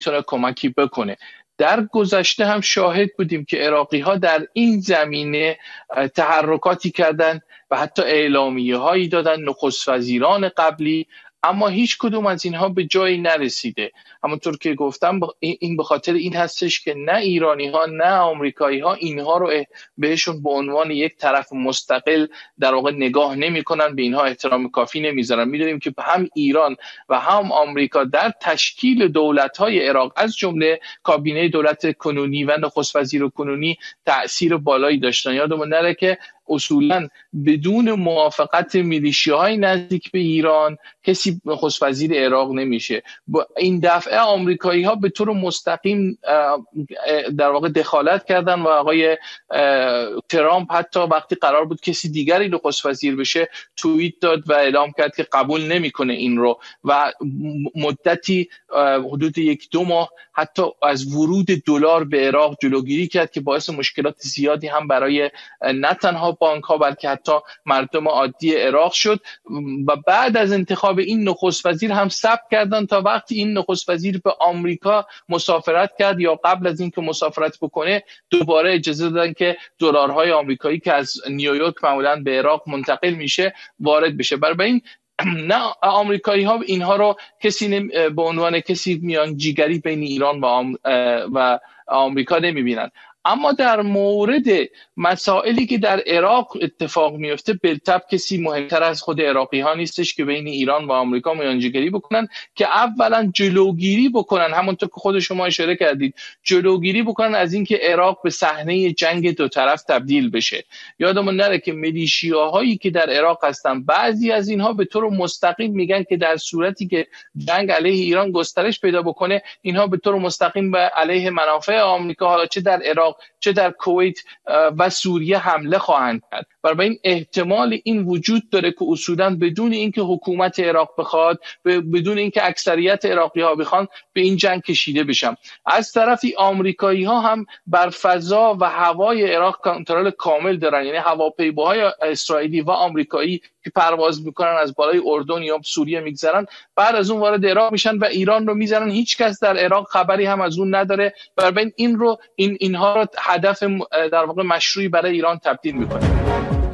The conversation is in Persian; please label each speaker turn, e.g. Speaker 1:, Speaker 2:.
Speaker 1: میتونه کمکی بکنه. در گذشته هم شاهد بودیم که عراقی ها در این زمینه تحرکاتی کردن و حتی اعلامیه هایی دادن، نخست وزیران قبلی، اما هیچ کدوم از اینها به جایی نرسیده. همونطور که گفتم این به خاطر این هستش که نه ایرانی ها نه آمریکایی ها اینها رو بهشون به عنوان یک طرف مستقل در واقع نگاه نمی‌کنن، به اینها احترام کافی نمیذارن. میدونیم که هم ایران و هم آمریکا در تشکیل دولت‌های عراق از جمله کابینه دولت کنونی و نخست وزیر کنونی تأثیر بالایی داشتن. یادمون نره که اصولاً بدون موافقت میلیشیاهای نزدیک به ایران کسی نخست وزیر عراق نمیشه. این دفعه آمریکایی ها به طور مستقیم در واقع دخالت کردن و آقای ترامپ حتی وقتی قرار بود کسی دیگری نخست وزیر بشه توییت داد و اعلام کرد که قبول نمیکنه این رو و مدتی حدود 1-2 ماه حتی از ورود دلار به عراق جلوگیری کرد که باعث مشکلات زیادی هم برای نه تنها بانک ها بلکه حتی مردم عادی عراق شد. و بعد از انتخاب این نخست وزیر هم ثبت کردن تا وقتی این نخست وزیر به آمریکا مسافرت کرد یا قبل از اینکه مسافرت بکنه دوباره اجازه دادن که دلارهای آمریکایی که از نیویورک معمولا به عراق منتقل میشه وارد بشه. برای این نه آمریکایی ها اینها رو کسی به عنوان کسی میان جیگری بین ایران و آمریکا نمیبینن. اما در مورد مسائلی که در عراق اتفاق میفته بالطبع کسی مهمتر از خود عراقی ها نیستش که بین ایران و آمریکا میانجیگری بکنن که اولا جلوگیری بکنن، همونطور که خود شما اشاره کردید، جلوگیری بکنن از اینکه عراق به صحنه جنگ دو طرف تبدیل بشه. یادمون نره که میلیشیاهایی که در عراق هستن بعضی از اینها به طور مستقیم میگن که در صورتی که جنگ علیه ایران گسترش پیدا بکنه اینها به طور مستقیم به علیه منافع آمریکا حالا چه در عراق چه در کویت و سوریه حمله خواهند کرد. برای این احتمال این وجود داره که اصولاً بدون اینکه حکومت عراق بخواد، بدون اینکه اکثریت عراقی ها بخوان، به این جنگ کشیده بشن. از طرفی آمریکایی ها هم بر فضا و هوای عراق کنترل کامل دارن، یعنی هواپیماهای اسرائیلی و آمریکایی که پرواز میکنن از بالای اردن یا سوریه میگذرن بعد از اون وارد عراق میشن و ایران رو میزنن. هیچ کس در عراق خبری هم از اون نداره. برای اینها رو هدف در واقع مشروعی برای ایران تبدیل میکنه.